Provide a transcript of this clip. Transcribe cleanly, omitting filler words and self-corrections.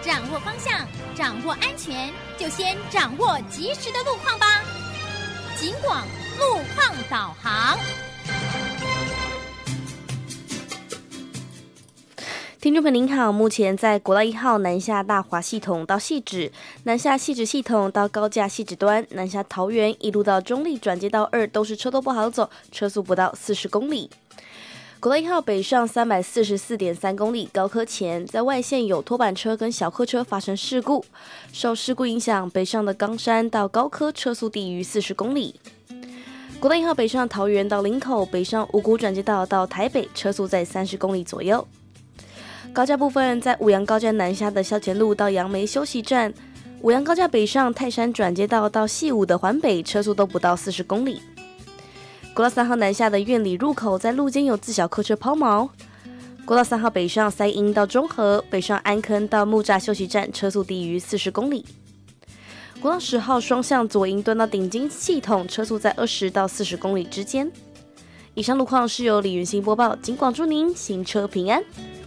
掌握方向，掌握安全，就先掌握及时的路况吧。警广路况导航。 听众朋友您好，目前在国道1号南下大华系统到汐止，南下汐止系统到高架汐止端，南下桃园一路到中立转接道2都是车多不好走，车速不到40公里。国道1号北上344.3公里，高科前在外线有拖板车跟小客车发生事故，受事故影响，北上的冈山到高科车速低于40公里。国道1号北上桃园到林口，北上五股转接道到台北，车速在30公里左右。高架部分，在五杨高架南下的校前路到杨梅休息站，五杨高架北上泰山转接道到细武的环北，车速都不到40公里。国道3号南下的苑里入口，在路肩有自小客车抛锚。国道3号北上塞营到中和，北上安坑到木栅休息站，车速低于40公里。国道10号双向左营端到顶金系统，车速在20到40公里之间。以上路况是由李云欣播报，警广祝您行车平安。